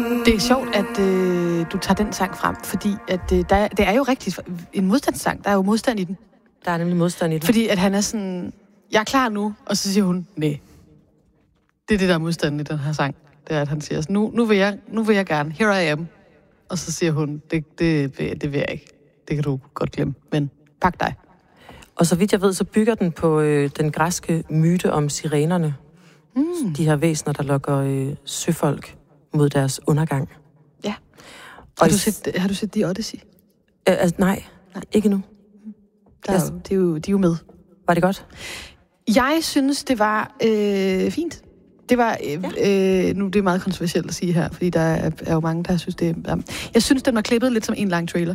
Det er sjovt, at du tager den sang frem, fordi at, det er jo rigtigt en modstandssang. Der er jo modstand i den. Der er nemlig modstand i den. Fordi at han er sådan, jeg er klar nu, og så siger hun, nej. Det er det, der er modstanden i den her sang. Det er, at han siger, nu vil jeg gerne, here I am. Og så siger hun, det vil jeg ikke. Det kan du godt glemme, men pak dig. Og så vidt jeg ved, så bygger den på den græske myte om sirenerne. De her væsener, der lokker søfolk mod deres undergang. Ja. Har du set The Odyssey? Nej, ikke nu. De er jo med. Var det godt? Jeg synes, det var fint. Det var, nu det er meget kontroversielt at sige her, fordi der er jo mange, der synes det. Jeg synes, den var klippet lidt som en lang trailer.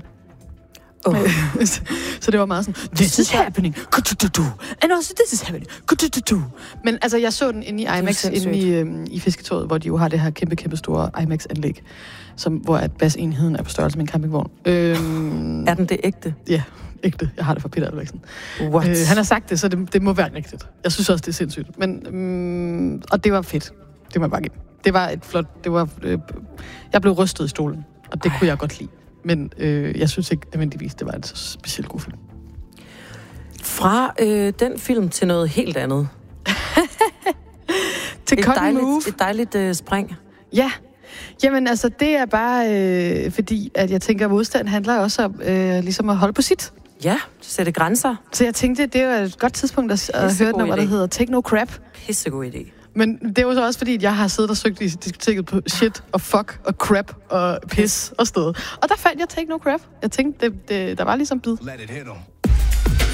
Så det var meget sådan, this is happening, and also this is happening, men altså, jeg så den inde i IMAX, inde i Fisketåret, hvor de jo har det her kæmpe store IMAX-anlæg, hvor at basenheden er på størrelse med en campingvogn. Er den det ægte? Ja, ægte. Jeg har det fra Peter Albrigtsen. Han har sagt det, så det må være rigtigt. Jeg synes også, det er sindssygt. Men, og det var fedt. Det må jeg bare give. Det var et flot... jeg blev rystet i stolen, og det kunne jeg godt lide. Men jeg synes ikke nødvendigvis, det var en så specielt god film. Fra den film til noget helt andet. Til et dejligt spring. Ja. Jamen altså, det er bare fordi, at jeg tænker, at modstand handler også om ligesom at holde på sit. Ja, sætte grænser. Så jeg tænkte, det var et godt tidspunkt at høre den, hvor der hedder Take No Crap. Pissegod idé. Men det er jo så også fordi, at jeg har siddet og søgt i diskoteket på shit og fuck og crap og piss og sted. Og der fandt jeg Take No Crap. Jeg tænkte, der var ligesom bid. Let it hit 'em.